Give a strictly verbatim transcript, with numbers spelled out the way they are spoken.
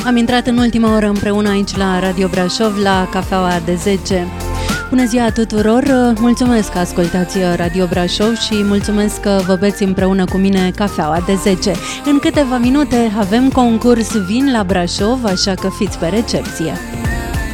Am intrat în ultima oră împreună aici la Radio Brașov, la Cafeaua de zece. Bună ziua tuturor! Mulțumesc că ascultați Radio Brașov și mulțumesc că vă beți împreună cu mine Cafeaua de zece. În câteva minute avem concurs Vin la Brașov, așa că fiți pe recepție.